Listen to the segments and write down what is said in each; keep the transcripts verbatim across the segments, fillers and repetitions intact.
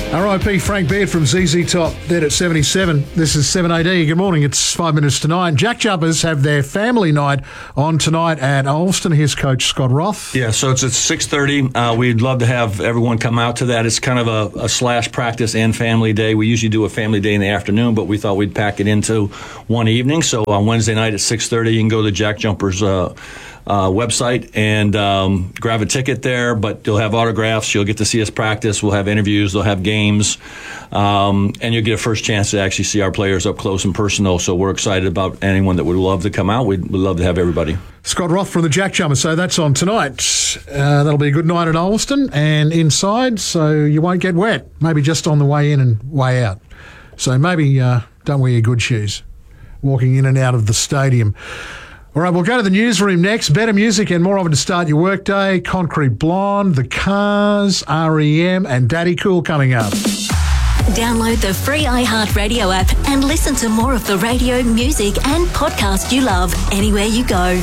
R I P Frank Baird from Z Z Top, dead at seventy-seven. This is seven A D. Good morning. It's five minutes to nine. Jack Jumpers have their family night on tonight at Ulverstone. Here's Coach Scott Roth. Yeah, so it's at six thirty. Uh, we'd love to have everyone come out to that. It's kind of a, a slash practice and family day. We usually do a family day in the afternoon, but we thought we'd pack it into one evening. So on Wednesday night at six thirty, you can go to the Jack Jumpers uh, uh, website and um, grab a ticket there. But you'll have autographs. You'll get to see us practice. We'll have interviews. They'll have games. Um, and you'll get a first chance to actually see our players up close and personal. So we're excited about anyone that would love to come out. We'd, we'd love to have everybody. Scott Roth from the Jack Jumpers. So that's on tonight. Uh, that'll be a good night at Ulverstone and inside, so you won't get wet. Maybe just on the way in and way out. So maybe uh, don't wear your good shoes walking in and out of the stadium. All right, we'll go to the newsroom next. Better music and more of it to start your workday. Concrete Blonde, The Cars, R E M and Daddy Cool coming up. Download the free iHeartRadio app and listen to more of the radio, music and podcast you love anywhere you go.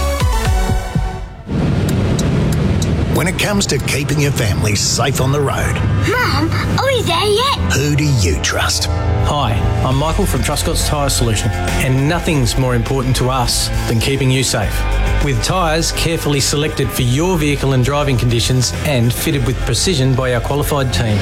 When it comes to keeping your family safe on the road, Mum, are we there yet? who do you trust? Hi, I'm Michael from Truscott's Tyre Solution, and nothing's more important to us than keeping you safe. With tyres carefully selected for your vehicle and driving conditions and fitted with precision by our qualified team.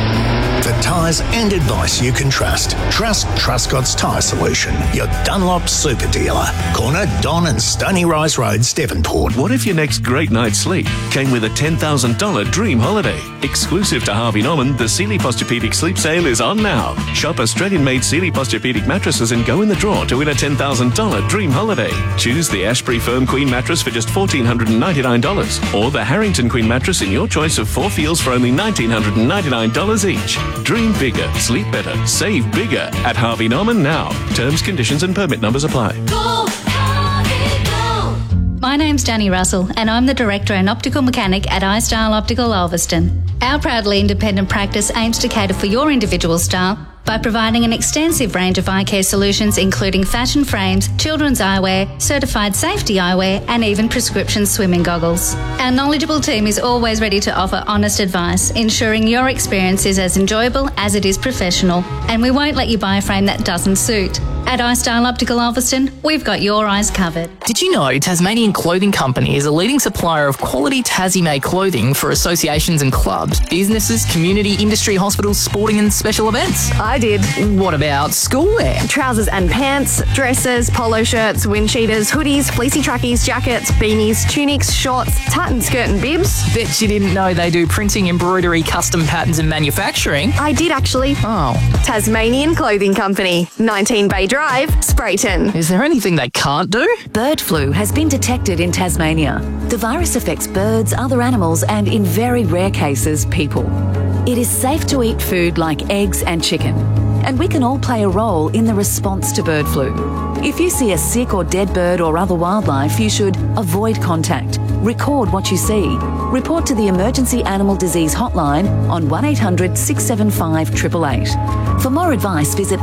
For tyres and advice you can trust, trust Truscott's Tyre Solution, your Dunlop super dealer. Corner Don and Stony Rise Roads, Devonport. What if your next great night's sleep came with a ten thousand dollars dream holiday? Exclusive to Harvey Norman, the Sealy Posturepedic Sleep Sale is on now. Shop Australian-made Sealy Posturepedic mattresses and go in the draw to win a ten thousand dollars dream holiday. Choose the Ashbury Firm Queen mattress for just one thousand four hundred ninety-nine dollars or the Harrington Queen mattress in your choice of four feels for only one thousand nine hundred ninety-nine dollars each. Dream bigger, sleep better, save bigger at Harvey Norman now. Terms, conditions and permit numbers apply. Go, Harvey, go! My name's Danny Russell and I'm the Director and Optical Mechanic at iStyle Optical Ulverstone. Our proudly independent practice aims to cater for your individual style by providing an extensive range of eye care solutions including fashion frames, children's eyewear, certified safety eyewear and even prescription swimming goggles. Our knowledgeable team is always ready to offer honest advice, ensuring your experience is as enjoyable as it is professional, and we won't let you buy a frame that doesn't suit. At iStyle Optical Ulverstone, we've got your eyes covered. Did you know Tasmanian Clothing Company is a leading supplier of quality Tassie-made clothing for associations and clubs, businesses, community, industry, hospitals, sporting and special events? I did. What about schoolwear? Trousers and pants, dresses, polo shirts, wind cheaters, hoodies, fleecy trackies, jackets, beanies, tunics, shorts, tartan skirt and bibs. Bet you didn't know they do printing, embroidery, custom patterns and manufacturing. I did actually. Oh. Tasmanian Clothing Company, nineteen Bay Drive, Sprayton. Is there anything they can't do? Bird flu has been detected in Tasmania. The virus affects birds, other animals and, in very rare cases, people. It is safe to eat food like eggs and chicken, and we can all play a role in the response to bird flu. If you see a sick or dead bird or other wildlife, you should avoid contact, record what you see, report to the Emergency Animal Disease Hotline on one eight hundred six seven five eight eight eight. For more advice, visit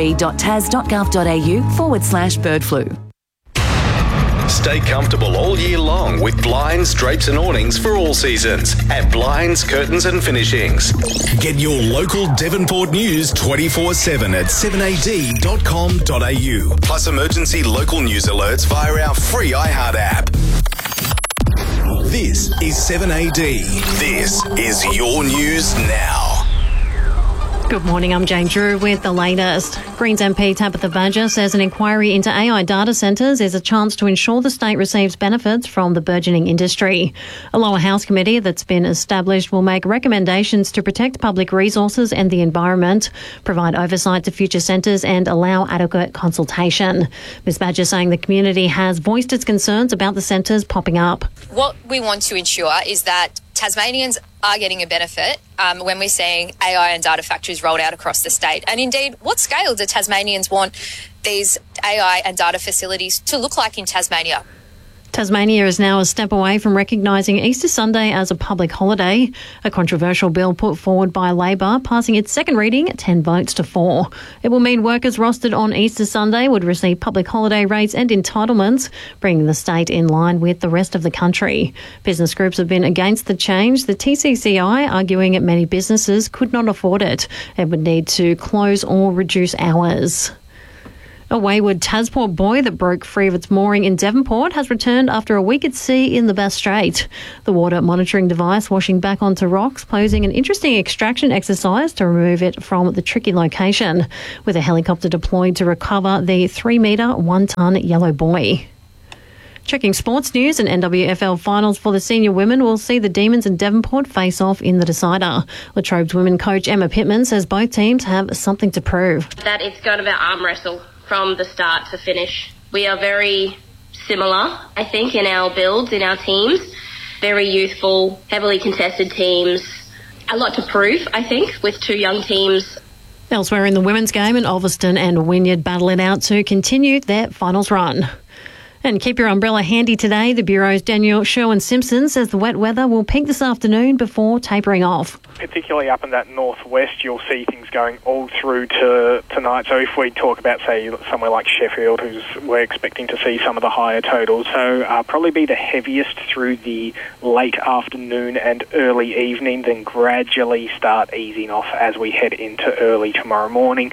nre.tas.gov.au forward slash bird flu. Stay comfortable all year long with blinds, drapes and awnings for all seasons at Blinds, Curtains and Finishings. Get your local Devonport news twenty-four seven at seven a d dot com dot a u. Plus emergency local news alerts via our free iHeart app. This is seven A D. This is your news now. Good morning, I'm Jane Drew with the latest. Greens M P Tabitha Badger says an inquiry into A I data centres is a chance to ensure the state receives benefits from the burgeoning industry. A lower house committee that's been established will make recommendations to protect public resources and the environment, provide oversight to future centres and allow adequate consultation. Ms Badger saying the community has voiced its concerns about the centres popping up. What we want to ensure is that Tasmanians are getting a benefit um, when we're seeing A I and data factories rolled out across the state. And indeed, what scale do Tasmanians want these A I and data facilities to look like in Tasmania? Tasmania is now a step away from recognising Easter Sunday as a public holiday. A controversial bill put forward by Labor, passing its second reading at ten votes to four. It will mean workers rostered on Easter Sunday would receive public holiday rates and entitlements, bringing the state in line with the rest of the country. Business groups have been against the change, the T C C I arguing that many businesses could not afford it and would need to close or reduce hours. A wayward Tasport buoy that broke free of its mooring in Devonport has returned after a week at sea in the Bass Strait. The water monitoring device washing back onto rocks, posing an interesting extraction exercise to remove it from the tricky location, with a helicopter deployed to recover the three metre, one tonne yellow buoy. Checking sports news, and N W F L finals for the senior women will see the Demons and Devonport face off in the decider. Latrobe's women coach Emma Pittman says both teams have something to prove. That it's going to be an arm wrestle from the start to finish. We are very similar, I think, in our builds, in our teams. Very youthful, heavily contested teams. A lot to prove, I think, with two young teams. Elsewhere in the women's game, and Ulverston and Wynyard battle it out to continue their finals run. And keep your umbrella handy today. The Bureau's Daniel Sherwin-Simpson says the wet weather will peak this afternoon before tapering off. Particularly up in that northwest, you'll see things going all through to tonight. So if we talk about, say, somewhere like Sheffield, who's we're expecting to see some of the higher totals. So uh, probably be the heaviest through the late afternoon and early evening, then gradually start easing off as we head into early tomorrow morning.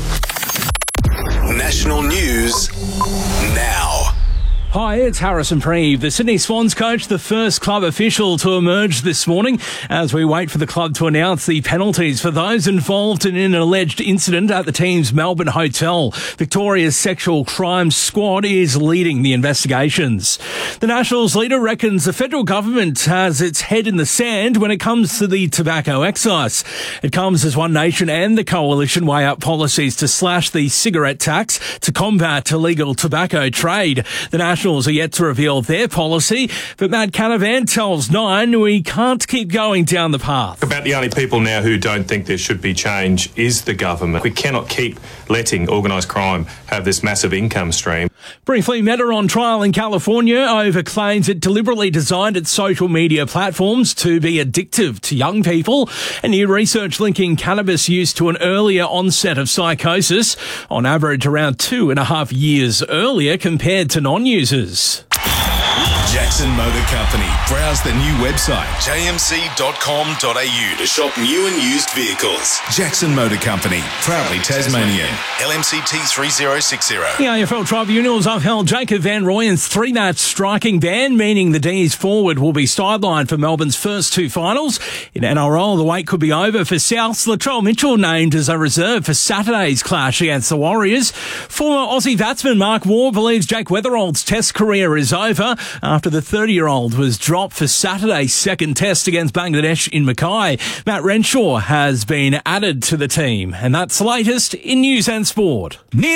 National news now. Hi, it's Harrison Preeve. The Sydney Swans coach, the first club official to emerge this morning as we wait for the club to announce the penalties for those involved in an alleged incident at the team's Melbourne hotel. Victoria's Sexual Crimes Squad is leading the investigations. The Nationals leader reckons the federal government has its head in the sand when it comes to the tobacco excise. It comes as One Nation and the Coalition weigh up policies to slash the cigarette tax to combat illegal tobacco trade. The Nationals are yet to reveal their policy, but Matt Canavan tells Nine we can't keep going down the path. About the only people now who don't think there should be change is the government. We cannot keep letting organised crime have this massive income stream. Briefly, Meta on trial in California over claims it deliberately designed its social media platforms to be addictive to young people, and new research linking cannabis use to an earlier onset of psychosis, on average around two and a half years earlier compared to non-users. Jackson Motor Company. Browse the new website, j m c dot com dot a u, to shop new and used vehicles. Jackson Motor Company, proudly Tasmanian. L M C T three zero six zero. The A F L Tribunals upheld Jacob Van Rooyen's three-match striking ban, meaning the D's forward will be sidelined for Melbourne's first two finals. In N R L, the wait could be over for South's Latrell Mitchell named as a reserve for Saturday's clash against the Warriors. Former Aussie batsman Mark Waugh believes Jake Weatherald's Test career is over after the thirty-year-old was dropped for Saturday's second Test against Bangladesh in Mackay. Matt Renshaw has been added to the team, and that's the latest in news and sport.